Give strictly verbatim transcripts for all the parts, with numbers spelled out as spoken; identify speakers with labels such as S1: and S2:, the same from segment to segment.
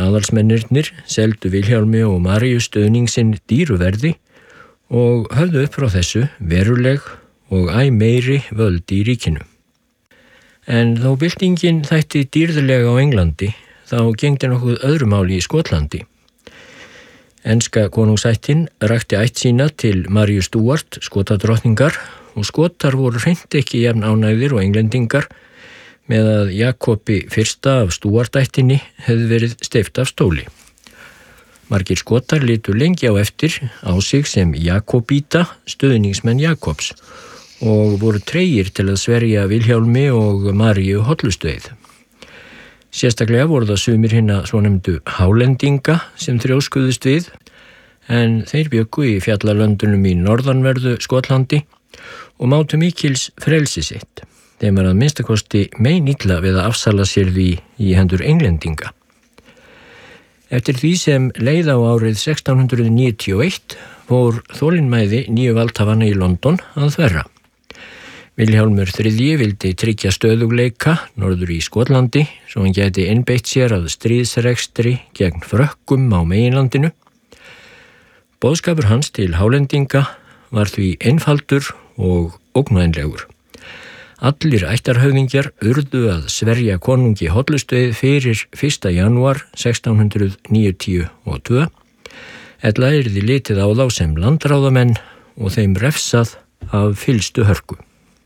S1: aðalsmennirnir seldu Vilhjálmi og Maríu stuðning sinn dýru verði og höfðu upp frá þessu veruleg og æ meiri völd í ríkinu. En þó byltingin þætti dýrðlega á Englandi, þá gegndi nokkuð öðru máli í Skotlandi. Enska konungsættin rakti ætt sína til Maríu Stuart, skotadrottningar, og Skotar voru hreint ekki jafn ánægðir og englendingar með að Jakobi fyrsta af Stuart-ættinni hefði verið steypt af stóli. Margir Skotar litu lengi á eftir á sig sem Jakobíta, stuðningsmenn Jakobs, og voru tregir til að sverja Vilhjálmi og Maríu hollustueið. Sérstaklega voru það sumir hinna svonefndu hálendinga sem þrjóskuðust við, en þeir bjuggu í fjallalöndunum í norðanverðu Skotlandi og mátu mikils frelsi sitt. Þeim var að minnstakosti meinilla við að afsala sér því í hendur englendinga. Eftir því sem leið á árið sextán hundruð níutíu og eitt fór þolinmæði nýju valdhafanna í London að þverra. Vilhjálmur þriðji vildi tryggja stöðugleika norður í Skotlandi svo hann gæti einbeitt sér að stríðsrekstri gegn frökkum á meginlandinu. Boðskapur hans til hálendinga var því einfaldur og ógnvænlegur. Allir ættarhöfðingjar urðu að sverja konungi hollustueið fyrir fyrsta janúar sextán hundruð níutíu og tvö, ella yrði litið á þá sem landráðamenn og þeim refsað af fyllstu hörku.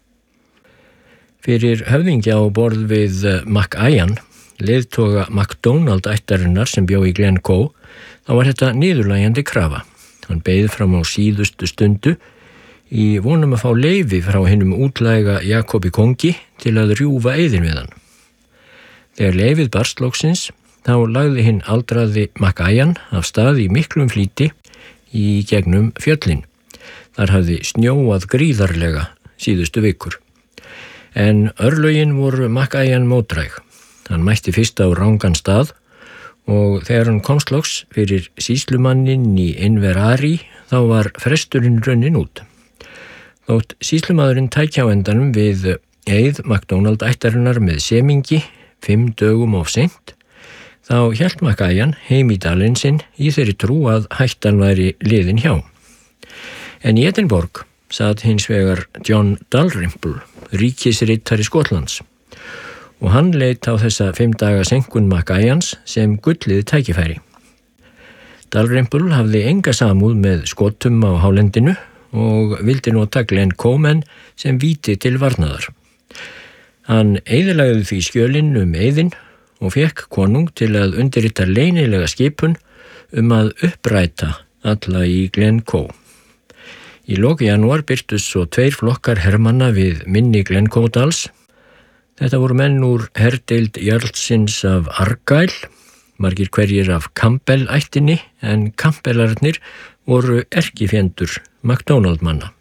S1: Fyrir höfðingja á borð við MacIan, leiðtoga MacDonald ættarinnar sem bjó í Glencoe, þá var þetta niðurlægjandi krafa. Hann beið fram á síðustu stundu í vonum að fá leyfi frá hinum útlæga Jakobi kongi til að rjúfa eiðin við hann. Þegar leyfið barst loksins, þá lagði hinn aldraði MacIan af stað í miklum flýti í gegnum fjöllin. Þar hafði snjóað gríðarlega síðustu vikur. En örlögin voru MacIan mótræg. Hann mætti fyrst á rangan stað og þegar hann komst loks fyrir sýslumannin í Inverary, þá var fresturinn runnin út. Þótt sýslumaðurinn tækja á endanum við eið MacDonald ættarinnar með semingi, fimm dögum of seint, þá hélt MacIan heim í dalinn sinn í þeirri trú að hættan væri liðin hjá. En í Edinborg sat hins vegar John Dalrymple, ríkisriddari Skotlands, og hann leit á þessa fimm daga senkun MacIans sem gullið tækifæri. Dalrymple hafði enga samúð með Skotum á hálendinu og vildi nota Glencoe-menn sem víti til varnaðar. Hann eyðilagði því skjölin um eiðin og fekk konung til að undirrita leynilega skipun um að uppræta alla í Glencoe. Í lok janúar birtust svo tveir flokkar hermanna við mynni Glencoe-dals. Þetta voru menn úr herdeild jarlsins af Argyll, margir hverjir af Campbell-ættinni, en Campbellarnir voru erkifjendur MacDonald-manna.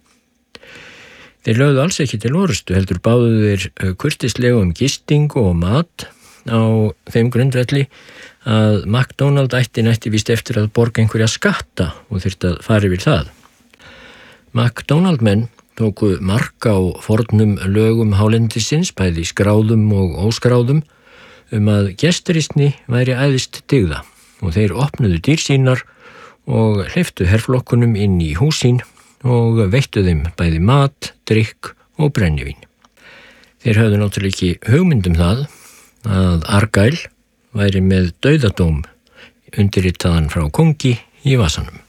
S1: Þeir lögðu alls ekki til orustu, heldur báðu þeir kurteislega um gistingu og mat á þeim grundvelli að MacDonald-ættin ætti víst eftir að borga einhverja skatta og þyrfti að fara yfir það. MacDonald-menn tóku mark á fornum lögum hálendisins, bæði skráðum og óskráðum, um að gesturistni væri æðist dygða og þeir opnuðu dýr sínar og hleyptu herflokkunum inn í hús sín og veittu þeim bæði mat, drykk og brennivín. Þeir höfðu náttúrulega ekki hugmynd um það að Argyll væri með dauðadóm undirritaðan frá kongi í vasanum.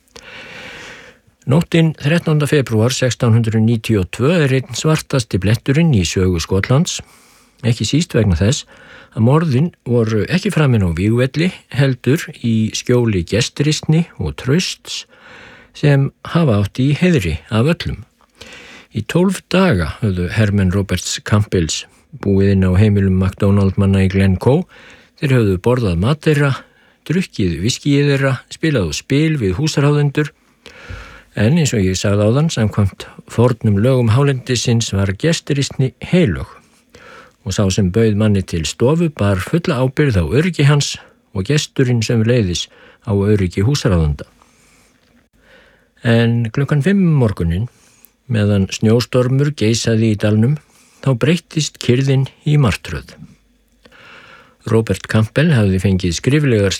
S1: Nóttin þrettánda febrúar sextán hundruð níutíu og tvö er einn svartasti bletturinn í sögu Skotlands, ekki síst vegna þess að morðin voru ekki framin á vígvelli, heldur í skjóli gesturistni og trausts sem hafa átt í heiðri af öllum. Í tólf daga höfðu hermenn Roberts Campbells búið inn á heimilum MacDonald-manna í Glencoe. Þeir höfðu borðað mat þeirra, drukkið viskíið þeirra, spilað og spil við húsarháðendur, en eins og ég sagði áðan, samkvæmt fornum lögum hálendisins var gesturistni heilög og sá sem bauð manni til stofu bar fulla ábyrgð á öryggi hans og gesturinn sem leiðis á öryggi húsarháðenda. En klukkan fimm morgunin, meðan snjóstormur geisaði í dalnum, þá breyttist kyrrðin í martröð. Robert Campbell hafði fengið skriflegar